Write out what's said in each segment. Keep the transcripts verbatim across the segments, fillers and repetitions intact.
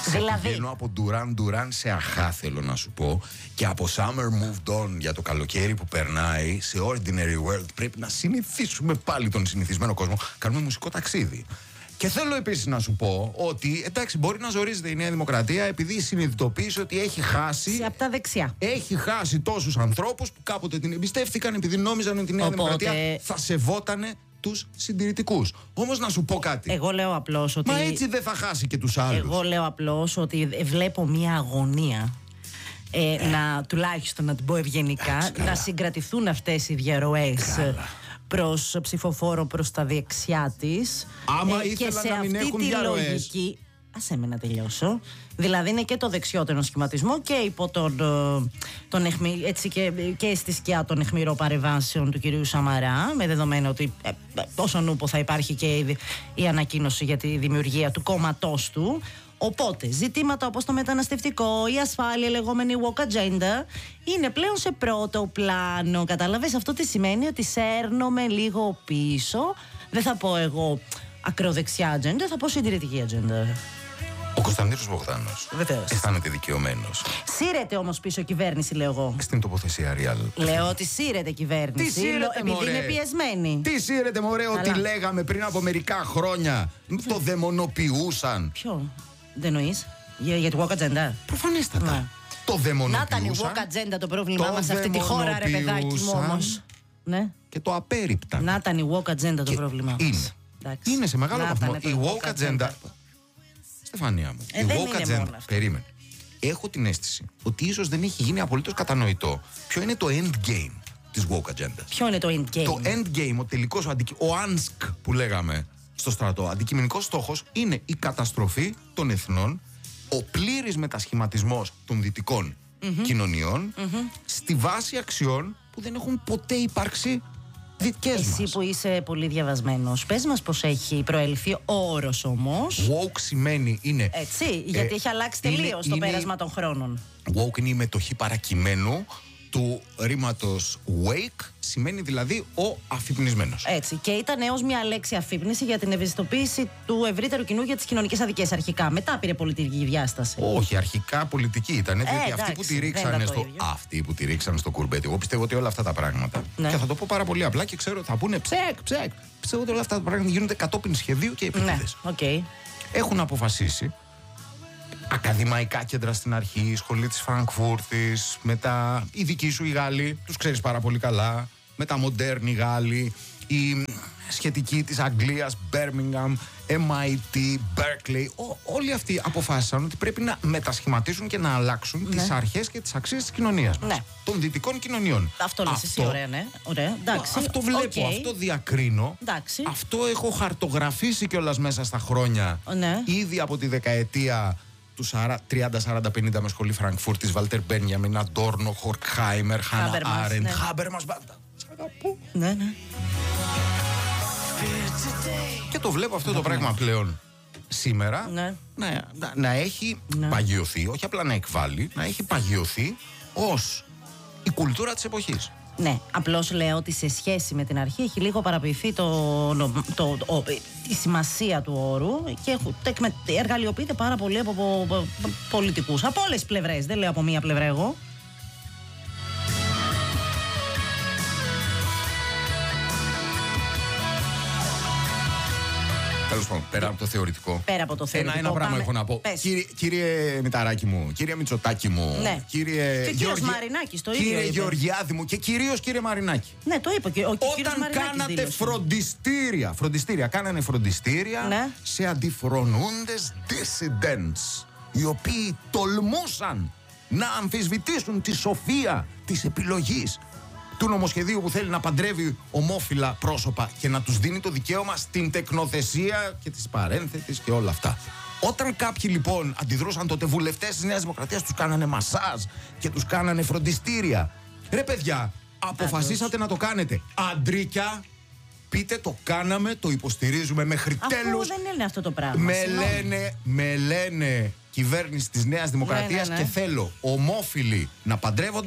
Δηλαδή. Πηγαίνω από Duran Duran σε αχά, θέλω να σου πω, και από Summer Moved On για το καλοκαίρι που περνάει σε Ordinary World. Πρέπει να συνηθίσουμε πάλι τον συνηθισμένο κόσμο. Κάνουμε μουσικό ταξίδι. Και θέλω επίσης να σου πω ότι, εντάξει, μπορεί να ζορίζεται η Νέα Δημοκρατία επειδή συνειδητοποίησε ότι έχει χάσει. Από τα δεξιά. Έχει χάσει τόσους ανθρώπους που κάποτε την εμπιστεύτηκαν επειδή νόμιζαν ότι η Νέα Οπότε... Δημοκρατία θα σεβότανε τους συντηρητικούς. Όμως να σου πω κάτι. Εγώ λέω απλώς ότι. Μα έτσι δεν θα χάσει και τους άλλους. Εγώ λέω απλώς ότι βλέπω μια αγωνία. Ε, να, τουλάχιστον να την πω ευγενικά, να συγκρατηθούν αυτές οι διαρροές προς ψηφοφόρο προς τα δεξιά της. Άμα ε, ήθελα και σε να μην αυτή έχουν τη διαρροές. λογική. Άσε με να τελειώσω. Δηλαδή είναι και το δεξιότερο σχηματισμό και υπό τον, τον εχμη, έτσι και, και στη σκιά των αιχμηρών παρεμβάσεων του κυρίου Σαμαρά, με δεδομένο ότι ε, όσον ούπο θα υπάρχει και η, η ανακοίνωση για τη δημιουργία του κόμματός του. Οπότε, ζητήματα όπως το μεταναστευτικό, η ασφάλεια, η λεγόμενη woke agenda, είναι πλέον σε πρώτο πλάνο. Καταλαβες, αυτό τι σημαίνει? Ότι σέρνομαι λίγο πίσω. Δεν θα πω εγώ ακροδεξιά agenda, θα πω συντηρητική agenda. Ο Κωνσταντίνος Μπογδάνος Βεβαίως. αισθάνεται δικαιωμένος. Σύρεται όμως πίσω κυβέρνηση, λέω εγώ. Στην τοποθεσία Real. Λέω ότι σύρεται κυβέρνηση. Τι σύρεται, επειδή μωρέ? είναι πιεσμένη. Τι σύρεται, μωρέ, Καλά. ότι λέγαμε πριν από μερικά χρόνια. Το δαιμονοποιούσαν. Ποιο? Δεν νοείς? Για, για τη woke agenda. Προφανέστατα. Ναι. Το Να ήταν η δαιμονοποιούσαν. woke agenda το πρόβλημά Το μας σε αυτή τη χώρα, ρε παιδάκι μου, όμως. Ναι. Και το απέρριπταν. Να ήταν η woke agenda το Και πρόβλημά είναι. μας. Εντάξει. Είναι σε μεγάλο Να βαθμό. ήτανε το Η woke agenda. Στεφανία μου. Ε, η δεν woke είναι μόνο agenda. αυτό. Περίμενε. Έχω την αίσθηση ότι ίσως δεν έχει γίνει απολύτως κατανοητό ποιο είναι το endgame της woke agenda. Ποιο είναι το endgame? Το endgame, ο τελικός, ο, αντικει... ο Ansk που λέγαμε στο στρατό, αντικειμενικός στόχος είναι η καταστροφή των εθνών, ο πλήρης μετασχηματισμός των δυτικών mm-hmm. κοινωνιών mm-hmm. στη βάση αξιών που δεν έχουν ποτέ υπάρξει δικές Εσύ μας. που είσαι πολύ διαβασμένος, πες μας πως έχει προέλθει ο όρος όμως. Woke σημαίνει είναι... Έτσι, γιατί ε, έχει αλλάξει είναι- τελείως το είναι- πέρασμα των χρόνων. Woke είναι η μετοχή παρακειμένου του ρήματος wake, σημαίνει δηλαδή ο αφυπνισμένος. Έτσι. Και ήταν έως μια λέξη αφύπνιση για την ευαισθητοποίηση του ευρύτερου κοινού για τις κοινωνικές αδικίες αρχικά. Μετά πήρε πολιτική διάσταση. Όχι, αρχικά πολιτική ήταν. διότι αυτοί, εντάξει, που τη δεν ρίξανε ήταν το στο, ίδιο. αυτοί που τη ρίξανε στο κουρμπέτι. Εγώ πιστεύω ότι όλα αυτά τα πράγματα. Ναι. Και θα το πω πάρα πολύ απλά και ξέρω ότι θα πούνε ψεκ, ψεκ. Πιστεύω ότι όλα αυτά τα πράγματα γίνονται κατόπιν σχεδίου και Ναι, επίτηδες. οκ. Okay. Έχουν αποφασίσει ακαδημαϊκά κέντρα στην αρχή, η σχολή της Φραγκφούρτης, μετά οι δικοί σου οι Γάλλοι, τους ξέρεις πάρα πολύ καλά, μετά μοντέρνοι Γάλλοι, οι σχετικοί της Αγγλίας, Birmingham, εμ άι τι, Berkeley, ό, όλοι αυτοί αποφάσισαν ότι πρέπει να μετασχηματίσουν και να αλλάξουν Ναι. τις αρχές και τις αξίες της κοινωνίας μας, Ναι. των δυτικών κοινωνιών. Αυτό λες εσύ, ωραία, ναι. Ωραία, εντάξει. Αυτό βλέπω, Οκ. αυτό διακρίνω. Εντάξει. Αυτό έχω χαρτογραφήσει κιόλας μέσα στα χρόνια. Ναι. Ήδη από τη δεκαετία του τριάντα σαράντα πενήντα με σχολή Φραγκφούρτης, Βάλτερ Μπένιαμιν, Αντόρνο, Χορκχάιμερ, Χάνα Χάμπερμας, Άρεντ, ναι. Χάμπερμας, μπάντα. Σ' αγαπώ. Ναι, ναι. Και το βλέπω αυτό το πράγμα πλέον σήμερα Ναι. να, να, να έχει Ναι. παγιωθεί, όχι απλά να εκβάλει, να έχει παγιωθεί ως η κουλτούρα της εποχής. Ναι, απλώς λέω ότι σε σχέση με την αρχή έχει λίγο παραποιηθεί το, το, το, το- η σημασία του όρου και έχω- το εκμε- εργαλειοποιείται πάρα πολύ από, από, από πολιτικούς. Από όλες τις πλευρές, δεν λέω από μία πλευρά εγώ. Τέλος πάντων, πέρα από το θεωρητικό. Πέρα από το θεωρητικό. Ένα, ένα πράγμα πάμε- έχω να πω. Πες. Κύριε, κύριε Μηταράκη μου, κύριε Μητσοτάκη μου, Ναι. κύριε Και ο κύριος Μαρινάκης το ίδιο κύριε είπε. Γεωργιάδη μου και κυρίως κύριε Μαρινάκη. Ναι, το είπε και ο, και ο κύριος Όταν Μαρινάκης κάνατε δήλωσε. φροντιστήρια, φροντιστήρια, κάνανε φροντιστήρια Ναι. σε αντιφρονούντες dissidents, οι οποίοι τολμούσαν να αμφισβητήσουν τη σοφία της επιλογής του νομοσχεδίου που θέλει να παντρεύει ομόφυλα πρόσωπα και να τους δίνει το δικαίωμα στην τεκνοθεσία και της παρένθετης και όλα αυτά. Όταν κάποιοι λοιπόν αντιδρούσαν τότε, βουλευτές της Νέας Δημοκρατίας, τους κάνανε μασάζ και τους κάνανε φροντιστήρια. Ρε παιδιά, αποφασίσατε να το κάνετε. Αντρίκια, πείτε το κάναμε, το υποστηρίζουμε μέχρι Αφού τέλους. δεν είναι αυτό το πράγμα. Με συγγνώμη. λένε, με λένε κυβέρνηση της Νέας Δημοκρατίας Ναι, ναι, ναι. και θέλω ομόφυλοι να παντρεύονται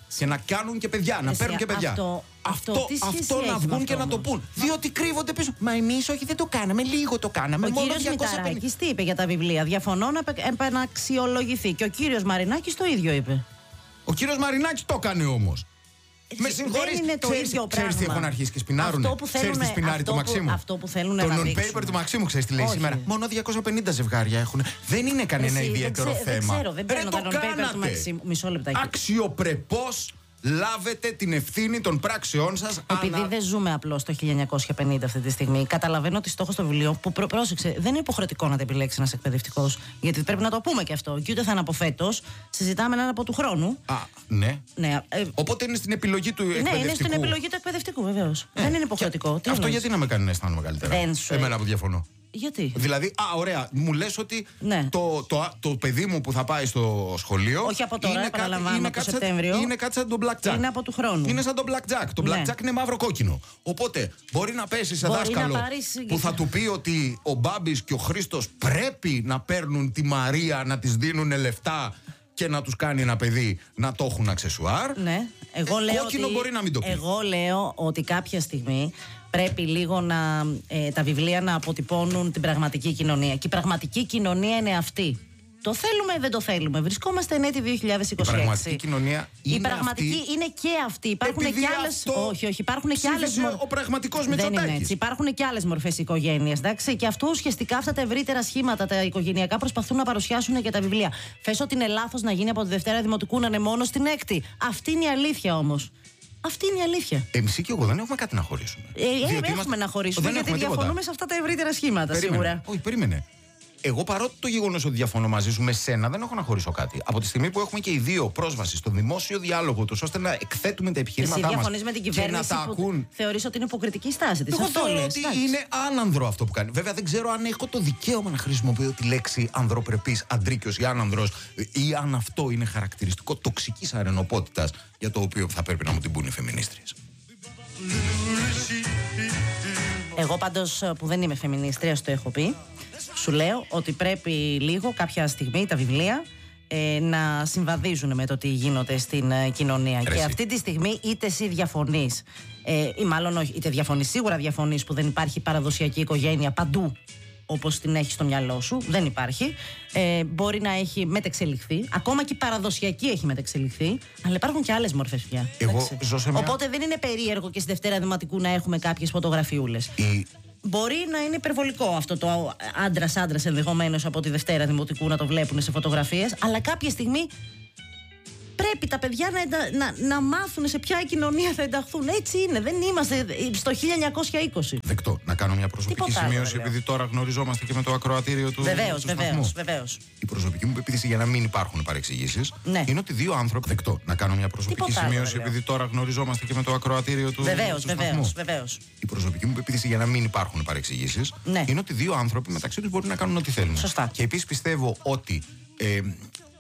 Και να κάνουν και παιδιά, να Εσύ, παίρνουν και παιδιά. Αυτό, αυτό, αυτό, τι σχέση αυτό έχει να με βγουν αυτό και να το όμως? πούν. Διότι κρύβονται πίσω. Μα εμείς όχι, δεν το κάναμε. Λίγο το κάναμε. Ο μόνο κύριος διακόσια πενήντα. Μηταράκης τι είπε για τα βιβλία? Διαφωνώ να επε- επαναξιολογηθεί. Και ο κύριος Μαρινάκης το ίδιο είπε. Ο κύριος Μαρινάκης το έκανε όμως. Με συγχωρείς, Δεν είναι το ξέρεις, ίδιο ξέρεις τι πράγμα. έχουν αρχίσει και σπινάρουνε. Αυτό που Ξέρεις τι θέλουνε- σπινάρει αυτό το που- Μαξίμου. αυτό που θέλουνε Το να non-paper δείξουν. του Μαξίμου, ξέρεις τι λέει Όχι. σήμερα? Μόνο διακόσια πενήντα ζευγάρια έχουν. Δεν είναι κανένα Εσύ, δεν ιδιαίτερο ξέ- δεν θέμα. ξέρω, δεν Ρε, παίρνω το τα non-paper του κάνατε. Μαξίμου. Μισό λεπτάκι. Αξιοπρεπώς λάβετε την ευθύνη των πράξεών σας. Επειδή ανα- δεν ζούμε απλώς το χίλια εννιακόσια πενήντα αυτή τη στιγμή, καταλαβαίνω ότι στόχος των βιβλίων, που προ- πρόσεξε, δεν είναι υποχρεωτικό να τα επιλέξει ένας εκπαιδευτικός. Γιατί πρέπει να το πούμε και αυτό. Και ούτε θα είναι από φέτος. Συζητάμε έναν από του χρόνου. Α, ναι. Ναι, ε, Οπότε είναι στην επιλογή του ναι, εκπαιδευτικού. είναι στην επιλογή του εκπαιδευτικού, βεβαίως. Δεν είναι υποχρεωτικό. Τι Αυτό εννοείς? γιατί να με κάνει να αισθάνομαι καλύτερα? Δεν σου- Εμένα που διαφωνώ. Γιατί? Δηλαδή, α, ωραία, μου λες ότι Ναι. το, το, το παιδί μου που θα πάει στο σχολείο. Όχι από τώρα, είναι επαναλαμβάνω, είναι από το κάτι σαν- Σεπτέμβριο. Είναι κάτι σαν τον blackjack. Είναι από του χρόνου. Είναι σαν τον blackjack. Το Ναι. blackjack είναι μαύρο-κόκκινο. Οπότε μπορεί να πέσει σε Μπορεί δάσκαλο να πάρεις- που θα του πει ότι ο Μπάμπης και ο Χρήστος πρέπει να παίρνουν τη Μαρία, να της δίνουν λεφτά και να τους κάνει ένα παιδί να το έχουν αξεσουάρ. Ναι. Εγώ Ε, λέω κόκκινο ότι, μπορεί να μην το πει. Εγώ λέω ότι κάποια στιγμή πρέπει λίγο να, ε, τα βιβλία να αποτυπώνουν την πραγματική κοινωνία. Και η πραγματική κοινωνία είναι αυτή. Το θέλουμε ή δεν το θέλουμε. Βρισκόμαστε εν έτη δύο χιλιάδες είκοσι έξι. Η πραγματική κοινωνία Η είναι πραγματική αυτή. είναι και αυτή. Υπάρχουν Επειδή και άλλες. αυτό Όχι, όχι. Υπάρχουν και άλλες ψήφισε ο πραγματικός Δεν είναι Μητσοτάκης. έτσι. Υπάρχουν και άλλες μορφές οικογένειας. Εντάξει. Και αυτό ουσιαστικά αυτά τα ευρύτερα σχήματα, τα οικογενειακά, προσπαθούν να παρουσιάσουν και τα βιβλία. Θες ότι είναι λάθος να γίνει από τη Δευτέρα Δημοτικού να είναι μόνο στην Έκτη? Αυτή είναι η αλήθεια όμως. Αυτή είναι η αλήθεια. Εμείς και εγώ δεν έχουμε κάτι να χωρίσουμε. Ε, ε, Διότι έχουμε είμαστε- να χωρίσουμε δεν γιατί έχουμε τίποτα. διαφωνούμε σε αυτά τα ευρύτερα σχήματα Περίμενε. σίγουρα. Όχι, περίμενε. Εγώ παρότι το γεγονός ότι διαφωνώ μαζί σου με σένα, δεν έχω να χωρίσω κάτι. Από τη στιγμή που έχουμε και οι δύο πρόσβαση στο δημόσιο διάλογο τους, ώστε να εκθέτουμε τα Εσύ επιχειρήματά μας διαφωνείς με την και να κυβέρνηση τα που ακούν. θεωρείς ότι είναι υποκριτική στάση της. Εγώ Αυτό θεωρώ λες, ότι εντάξει. είναι άνανδρο αυτό που κάνει. Βέβαια δεν ξέρω αν έχω το δικαίωμα να χρησιμοποιώ τη λέξη ανδροπρεπής, αντρίκιος ή άνανδρος, ή αν αυτό είναι χαρακτηριστικό τοξικής αρενοπότητας για το οποίο θα πρέπει να μου την πούν οι φεμινίστριες. Εγώ πάντως που δεν είμαι φεμινίστρια, το έχω πει, σου λέω ότι πρέπει λίγο κάποια στιγμή τα βιβλία ε, να συμβαδίζουν με το τι γίνονται στην ε, κοινωνία. Ρε Και εσύ. αυτή τη στιγμή είτε εσύ διαφωνείς, ε, ή μάλλον όχι, είτε διαφωνείς, σίγουρα διαφωνείς που δεν υπάρχει παραδοσιακή οικογένεια παντού όπως την έχει στο μυαλό σου, δεν υπάρχει. Ε, μπορεί να έχει μετεξελιχθεί. Ακόμα και η παραδοσιακή έχει μετεξελιχθεί. Αλλά υπάρχουν και άλλες μορφές πια. Εγώ εντάξει. ζω σε μια- Οπότε δεν είναι περίεργο και στη Δευτέρα Δημοτικού να έχουμε κάποιες φωτογραφιούλες. Η... Μπορεί να είναι υπερβολικό αυτό το άντρα-άντρα ενδεχομένως από τη Δευτέρα Δημοτικού να το βλέπουν σε φωτογραφίες, αλλά κάποια στιγμή πρέπει τα παιδιά να, εντα- να, να μάθουν σε ποια κοινωνία θα ενταχθούν. Έτσι είναι. Δεν είμαστε στο χίλια εννιακόσια είκοσι. Δεκτό. Να κάνω μια προσωπική Τίποτα άλλο σημείωση, δεν λέω. επειδή τώρα γνωριζόμαστε και με το ακροατήριο του. Βεβαίως, του βεβαίως, σταθμού. βεβαίως. Η προσωπική μου πεποίθηση για να μην υπάρχουν παρεξηγήσεις Ναι. είναι ότι δύο άνθρωποι. Δεκτό. Να κάνω μια προσωπική Τίποτα άλλο σημείωση, δεν λέω. επειδή τώρα γνωριζόμαστε και με το ακροατήριο του. Βεβαίως, του σταθμού. βεβαίως, βεβαίως. Η προσωπική μου πεποίθηση για να μην υπάρχουν παρεξηγήσεις Ναι. είναι ότι δύο άνθρωποι μεταξύ τους μπορεί να κάνουν ό,τι θέλουν. Σωστά. Και επίσης πιστεύω ότι. Ε,